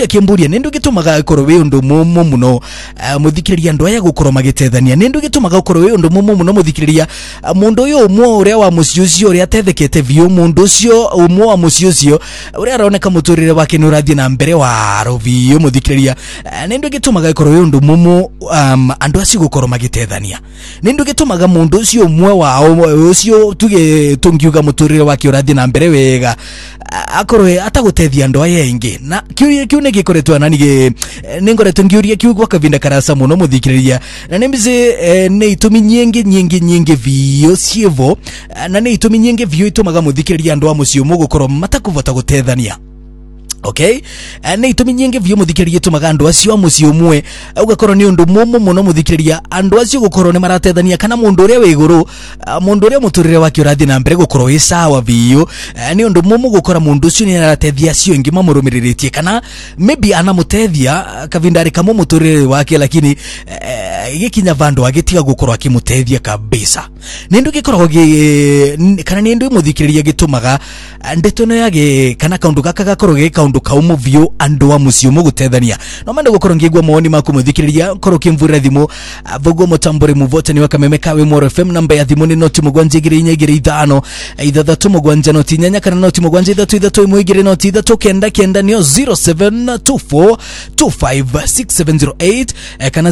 cia kimburia nindu gitumaga ikoro we undu mumu muno muthikiriria ndu aya gukoro magitethania nindu gitumaga ukoro we undu mumu muno muthikiriria mundu uyu umwe uria wa muciucio uria tethekete vio mundu ucio umwe wa muciucio uria aroneka muturire wake ni urathie na mbere wa rovio muthikiriria nindu gitumaga ikoro we undu mumu andu acio gukoro magitethania nindu gitumaga mundu ucio umwe wao ucio tuge tungiuga muturire wake urathie na mbere wega akorwe atagutethia andu aya ingi na kiu ne gikoretwa nani ningoretwa ngiuria kiu gwa kavinda karasa muno muthikiriria na nimbize ne itumi nyingi vio cievo na ne itumi nyingi vio itumaga muthikiriria andu amucio mugukoro matakuvota gutethania. Okay, ne itumi nyingi vyo muthikiriria tumaga andu acio amucio umwe ugakoro ni undu mumu muno muthikiriria andu acio gukoro ni maratethania kana mundu uria wiguru mundu uria muturire wake urathie na mbere gukoro isawa vio ni undu mumu gukora mundu ucio ni aratethia acio ingi mamurumiritie kana maybe anamutethia kavindari kama muturire wake lakini gikinya vandu agitiga gukoro akimutethia kabisa nindu gikoro kana nindu muthikiriria gitumaga ndetono yage kana kaundu gaka gakoro undu kaumu vyo andu amucio mugutethania no mande gukoro ngigwa moni maku muthikiriria koro kimvura thimo vogo mutambore muvote ni wakameme kawe Moro FM namba ya thimo ni noti mugwanje igire inya igire ithano ithathatu mugwanje noti nyanya kana noti mugwanje ithatu imwe igire noti ithatu kenda niyo 0724256708 kana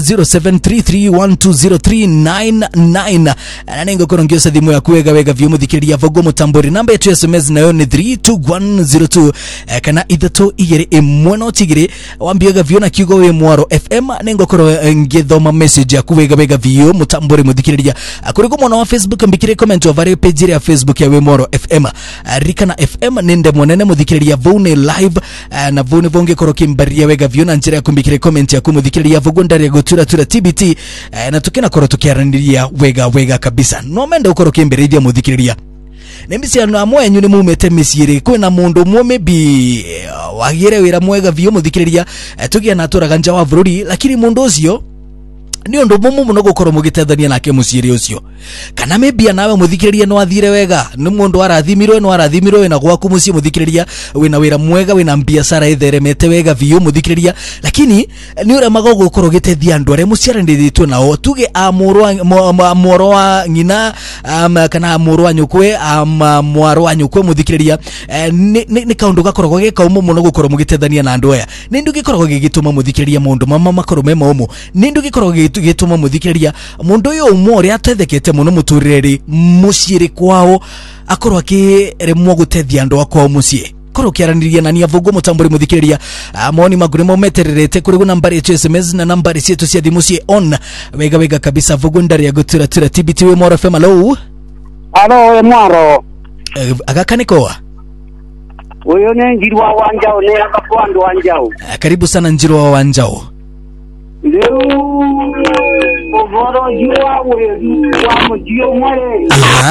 0733120399 na ngokoro ngiosa thimo ya kuwega wega vyo muthikiriria vogo mutambore namba yetu SMS nayo ni 32102 kana ithatu igire imwe no tigire wambiega vio na kiugo we Mwaro FM nengokoro ngithoma message ya kuwega wega vio mutambore muthikiriria akuriko mwana wa Facebook mbikire comment wa vari page ya Facebook ya we Mwaro FM Rikana FM nende monene muthikiriria vone live na vone vonge koro kimbaria wega vio na njira ya kumbikire comment ya kumuthikiriria vogondari ya gutura TBT na tukina koro tukiaraniria wega kabisa no mende ukoro kimberedia muthikiriria nembisi anu amwe nyune mumete misiri kwena mundu mwe bi wagire wira mwega vyo muthikiriria tugia naturaga nja wa bururi lakini mundu ucio ni undu mumu muno gukoro mugitethania nake musiri ucio kana maybe nawe muthikiriria no athire wega ni mundu arathimirwe na gwaku muci muthikiriria wina wira mwega wina biashara itheremete wega vyo muthikiriria lakini ni ura magogo gukoro gitethia andu are muciaraniritwe nao tuge amoro wa ngina kana amoro wa nyukwe mwaro wa nyukwe muthikiriria ni kaundu gakoro geka umu muno gukoro mugitethania na andu aya nindu gikoro gigituma muthikiriria mundu mama makoro mema umu nindu gikoro gituma muthikiriria mundu uyu umwe atethekete muno muturiri muciri kwao akorwo akiremwo gutethia andu akwa mucie koro kiaraniria nani avogo mutamburi muthikiriria moni magure mometererete kuri nambari ya SMS na nambari cietu cia thimu cie on wega kabisa avogo ndari ya gutura TBT we Mwaro FM. Hello Mwaro agakanikoa uyo ne njirwa wanjao ne akapwandu wanjao karibu sana njirwa wanjao leo ovoro jua wewe wa mjio mwere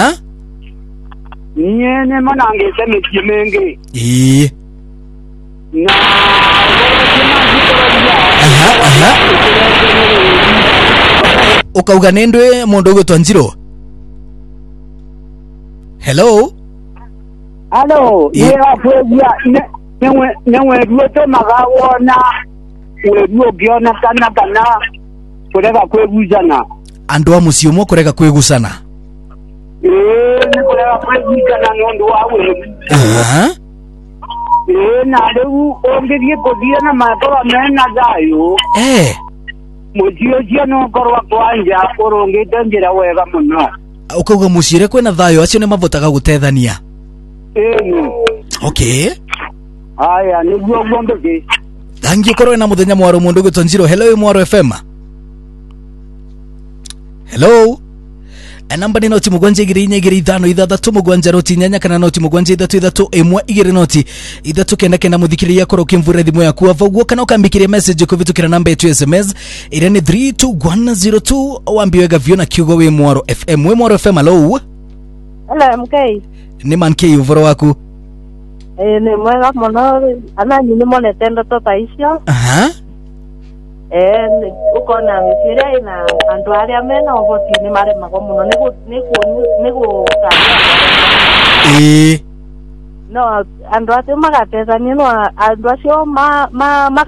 nyene manange seme kimenge na ukauga nendwe mundu gutwa njiro. Hello ye afwegia newe duoto magawona wewe biona kana kureka kweguzana andu amucio mo kureka kwegusana ni kureka kweguzana nondu wawe na leo ongerie kodia na matoa mena dayo mujio no korwa kwanja korongete njira wega muno ukauga mucire kwena thayo acio ne mavotaga gutethania okay aya ni gwombeke thangi korwe na muthenya mwaro mundu gutwa njiro. Hello Mwaro FM. Hello namba ni noti mugwanje igiri inya igiri ithano ithathatu mugwanje roti nyanya kana noti mugwanje ithatu imwe igiri noti ithatu kenda muthikiriria koro kimvura thimu yaku avoguo kana ukambikiria message kuvitukira namba yetu SMS ire ni 32102 wambiwega vyo na kiugo we Mwaro FM. We Mwaro FM. Hello MK ni manke uvoro waku ni mwega muno ana nyini mone tendo tota icio uko na misire na andu aria mena oboti ni mare mago muno nigu no andu acio magatethania no andu acio